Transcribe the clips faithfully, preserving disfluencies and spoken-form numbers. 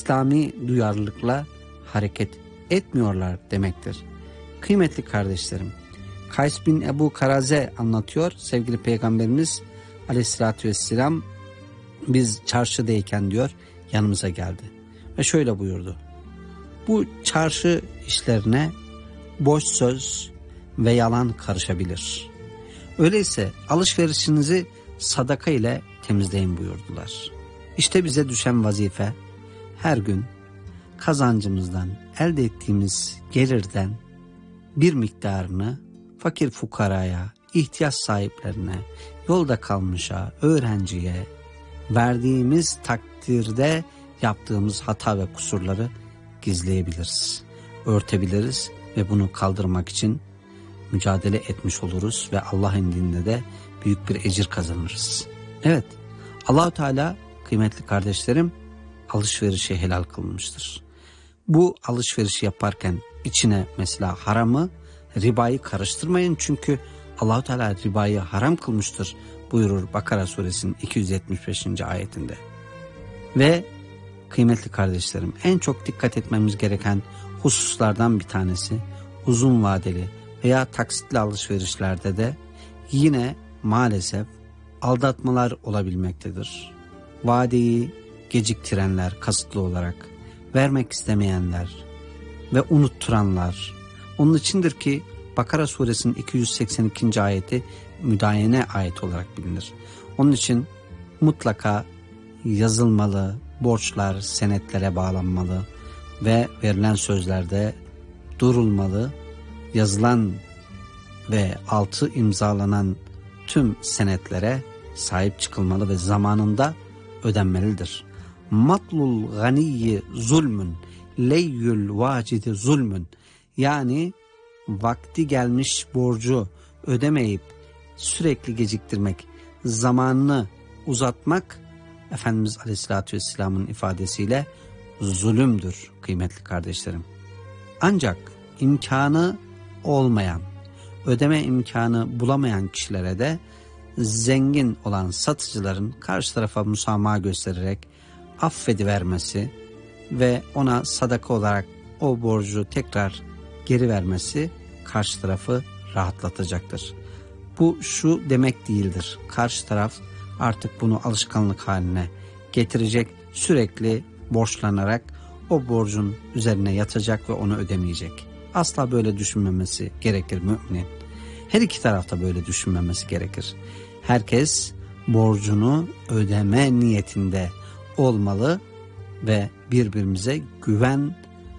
İslami duyarlılıkla hareket etmiyorlar demektir. Kıymetli kardeşlerim, Kays bin Ebu Karaze anlatıyor. Sevgili Peygamberimiz Aleyhisselatü Vesselam biz çarşıdayken diyor yanımıza geldi ve şöyle buyurdu: bu çarşı işlerine boş söz ve yalan karışabilir. Öyleyse alışverişinizi sadaka ile temizleyin buyurdular. İşte bize düşen vazife her gün kazancımızdan, elde ettiğimiz gelirden bir miktarını fakir fukaraya, ihtiyaç sahiplerine, yolda kalmışa, öğrenciye verdiğimiz takdirde yaptığımız hata ve kusurları gizleyebiliriz, örtebiliriz ve bunu kaldırmak için mücadele etmiş oluruz ve Allah'ın dininde de büyük bir ecir kazanırız. Evet, Allah-u Teala kıymetli kardeşlerim alışverişi helal kılmıştır. Bu alışverişi yaparken içine mesela haramı, ribayı karıştırmayın çünkü Allah-u Teala ribayı haram kılmıştır buyurur Bakara suresinin iki yüz yetmiş beşinci ayetinde. Ve kıymetli kardeşlerim en çok dikkat etmemiz gereken hususlardan bir tanesi uzun vadeli veya taksitli alışverişlerde de yine maalesef aldatmalar olabilmektedir. Vadeyi geciktirenler kasıtlı olarak, vermek istemeyenler ve unutturanlar. Onun içindir ki Bakara suresinin iki yüz seksen ikinci ayeti müdayene ayeti olarak bilinir. Onun için mutlaka yazılmalı, borçlar senetlere bağlanmalı ve verilen sözlerde durulmalı. Yazılan ve altı imzalanan tüm senetlere sahip çıkılmalı ve zamanında ödenmelidir. Matlul ganiyyi zulmün, leyyül vacidi zulmün. Yani vakti gelmiş borcu ödemeyip sürekli geciktirmek, zamanını uzatmak Efendimiz Aleyhisselatü Vesselam'ın ifadesiyle zulümdür kıymetli kardeşlerim. Ancak imkanı olmayan, ödeme imkanı bulamayan kişilere de zengin olan satıcıların karşı tarafa musamaha göstererek affedivermesi ve ona sadaka olarak o borcu tekrar geri vermesi karşı tarafı rahatlatacaktır. Bu şu demek değildir. Karşı taraf artık bunu alışkanlık haline getirecek, sürekli borçlanarak o borcun üzerine yatacak ve onu ödemeyecek. Asla böyle düşünmemesi gerekir müminin. Her iki tarafta böyle düşünmemesi gerekir. Herkes borcunu ödeme niyetinde olmalı ve birbirimize güven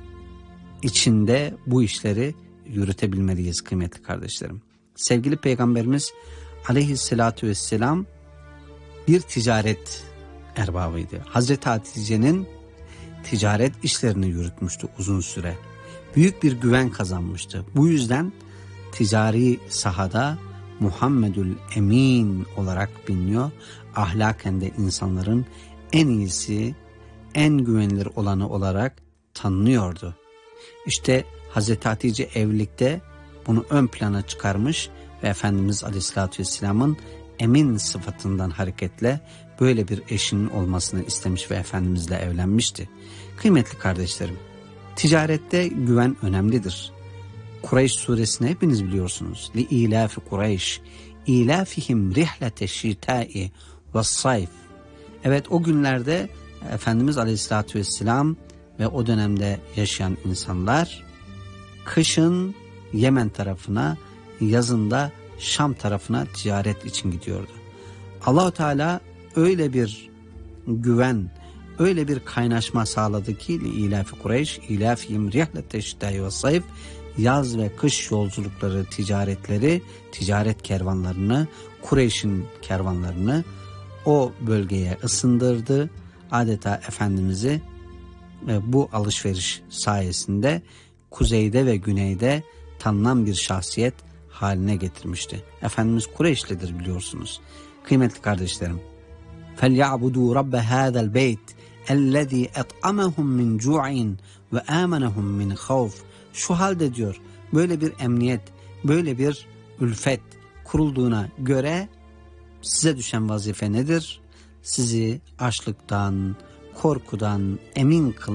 içinde bu işleri yürütebilmeliyiz kıymetli kardeşlerim. Sevgili Peygamberimiz Aleyhisselatü Vesselam bir ticaret erbabıydı. Hazreti Hatice'nin ticaret işlerini yürütmüştü uzun süre. Büyük bir güven kazanmıştı. Bu yüzden ticari sahada Muhammedül Emin olarak biliniyor. Ahlaken de insanların en iyisi, en güvenilir olanı olarak tanınıyordu. İşte Hazreti Hatice evlilikte bunu ön plana çıkarmış ve Efendimiz Aleyhisselatü Vesselam'ın emin sıfatından hareketle böyle bir eşinin olmasını istemiş ve Efendimizle evlenmişti. Kıymetli kardeşlerim, ticarette güven önemlidir. Kureyş suresini hepiniz biliyorsunuz. Li ilafi Kureyş, ilafihim rihlete şitai ve sayf. Evet, o günlerde Efendimiz Aleyhisselatü Vesselam ve o dönemde yaşayan insanlar kışın Yemen tarafına, yazında Şam tarafına ticaret için gidiyordu. Allah-u Teala öyle bir güven, öyle bir kaynaşma sağladı ki ilafi Kureyş, ilafihim rihlete şitai ve sayf, yaz ve kış yolculukları, ticaretleri, ticaret kervanlarını, Kureyş'in kervanlarını o bölgeye ısındırdı. Adeta Efendimiz'i e, bu alışveriş sayesinde kuzeyde ve güneyde tanınan bir şahsiyet haline getirmişti. Efendimiz Kureyşlidir biliyorsunuz. Kıymetli kardeşlerim, فَلْيَعْبُدُوا رَبَّ هَذَا الْبَيْتِ اَلَّذ۪ي اَطْعَمَهُمْ مِنْ جُوعٍ وَآمَنَهُمْ مِنْ خَوْفٍ. Şu halde diyor, böyle bir emniyet, böyle bir ülfet kurulduğuna göre size düşen vazife nedir? Sizi açlıktan, korkudan emin kılan